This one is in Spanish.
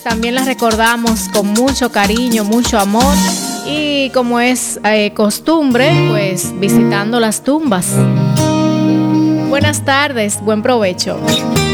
También las recordamos con mucho cariño, mucho amor y como es costumbre, visitando las tumbas. Buenas tardes, buen provecho.